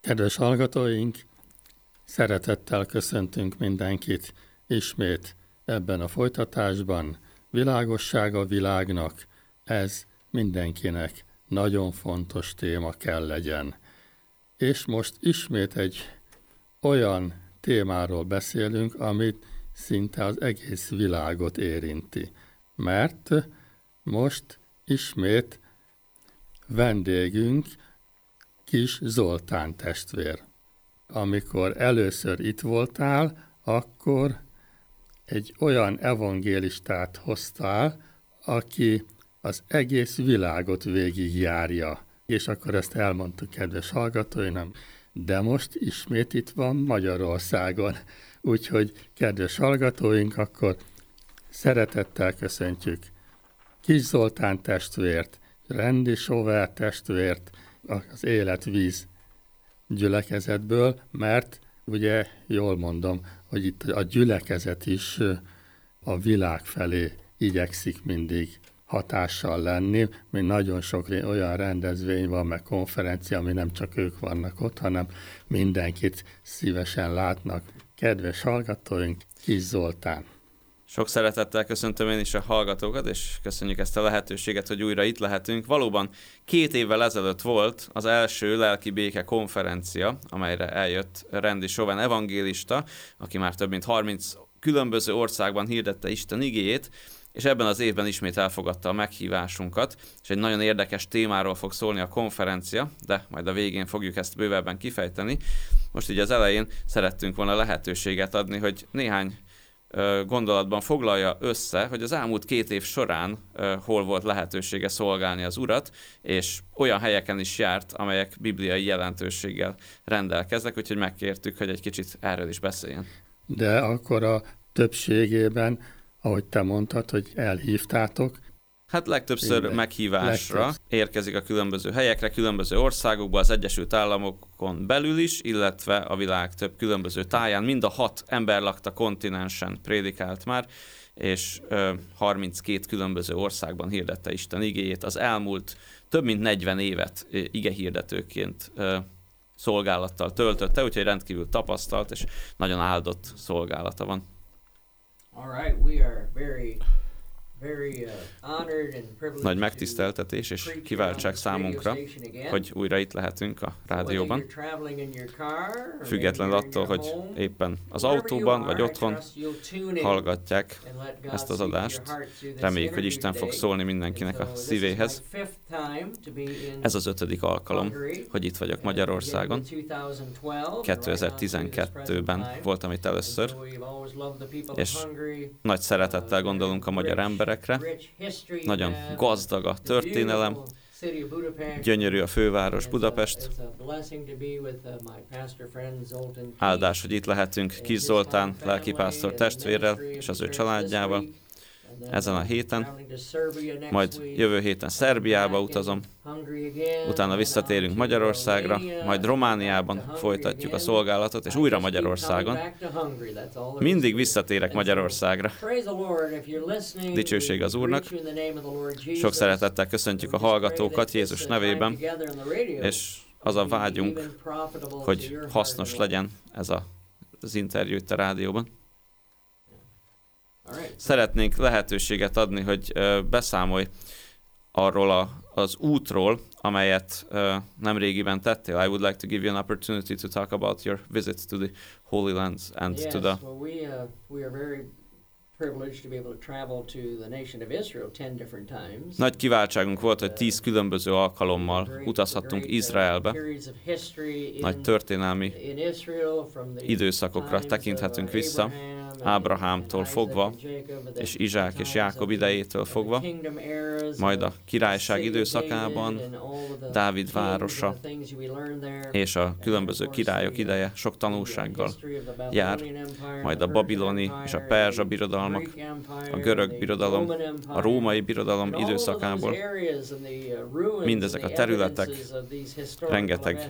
Kedves hallgatóink, szeretettel köszöntünk mindenkit ismét ebben a folytatásban. Világosság a világnak, ez mindenkinek nagyon fontos téma kell legyen. És most ismét egy olyan témáról beszélünk, amit szinte az egész világot érinti. Mert most ismét vendégünk Kis Zoltán testvér. Amikor először itt voltál, akkor egy olyan evangélistát hoztál, aki az egész világot végigjárja. És akkor ezt elmondtuk, kedves hallgatóinak, de most ismét itt van Magyarországon. Úgyhogy, kedves hallgatóink, akkor szeretettel köszöntjük Kis Zoltán testvért, Randy Schower testvért, az Életvíz gyülekezetből, mert ugye jól mondom, hogy itt a gyülekezet is a világ felé igyekszik mindig hatással lenni, még nagyon sok olyan rendezvény van, meg konferencia, ami nem csak ők vannak ott, hanem mindenkit szívesen látnak. Kedves hallgatóink, Kis Zoltán! Sok szeretettel köszöntöm én is a hallgatókat, és köszönjük ezt a lehetőséget, hogy újra itt lehetünk. Valóban 2 évvel ezelőtt volt az első lelki béke konferencia, amelyre eljött Randy Schower evangélista, aki már több mint 30 különböző országban hirdette Isten igéjét, és ebben az évben ismét elfogadta a meghívásunkat, és egy nagyon érdekes témáról fog szólni a konferencia, de majd a végén fogjuk ezt bővebben kifejteni. Most így az elején szerettünk volna lehetőséget adni, hogy néhány gondolatban foglalja össze, hogy az elmúlt 2 év során hol volt lehetősége szolgálni az Urat, és olyan helyeken is járt, amelyek bibliai jelentőséggel rendelkeznek, úgyhogy megkértük, hogy egy kicsit erről is beszéljen. De akkor a többségében, ahogy te mondtad, hogy elhívtátok, hát legtöbbször meghívásra érkezik a különböző helyekre, különböző országokba, az Egyesült Államokon belül is, illetve a világ több különböző táján. Mind a 6 emberlakta kontinensen prédikált már, és 32 különböző országban hirdette Isten igéjét. Az elmúlt több mint 40 évet igehirdetőként szolgálattal töltötte, úgyhogy rendkívül tapasztalt és nagyon áldott szolgálata van. All right, we are very nagy megtiszteltetés és kiváltság számunkra, hogy újra itt lehetünk a rádióban. Függetlenül attól, hogy éppen az autóban vagy otthon hallgatják ezt az adást, reméljük, hogy Isten fog szólni mindenkinek a szívéhez. Ez az 5. alkalom, hogy itt vagyok Magyarországon. 2012-ben voltam itt először, és nagy szeretettel gondolunk a magyar emberekre. Nagyon gazdag a történelem, gyönyörű a főváros Budapest. Áldás, hogy itt lehetünk Kis Zoltán lelkipásztor testvérrel és az ő családjával ezen a héten. Majd jövő héten Szerbiába utazom, utána visszatérünk Magyarországra, majd Romániában folytatjuk a szolgálatot, és újra Magyarországon. Mindig visszatérek Magyarországra. Dicsőség az Úrnak. Sok szeretettel köszöntjük a hallgatókat Jézus nevében, és az a vágyunk, hogy hasznos legyen ez az interjú itt a rádióban. Szeretnénk lehetőséget adni, hogy beszámolj arról az útról, amelyet nemrégiben tettél. I would like to give you an opportunity to talk about your visit to the Holy Lands and to the... Nagy kiváltságunk volt, hogy 10 különböző alkalommal utazhattunk Izraelbe. Nagy történelmi időszakokra tekinthetünk vissza, Ábrahámtól fogva, és Izsák és Jákob idejétől fogva, majd a királyság időszakában, Dávid városa, és a különböző királyok ideje sok tanulsággal jár, majd a babiloni és a perzsa birodalmak, a görög birodalom, a római birodalom időszakából. Mindezek a területek rengeteg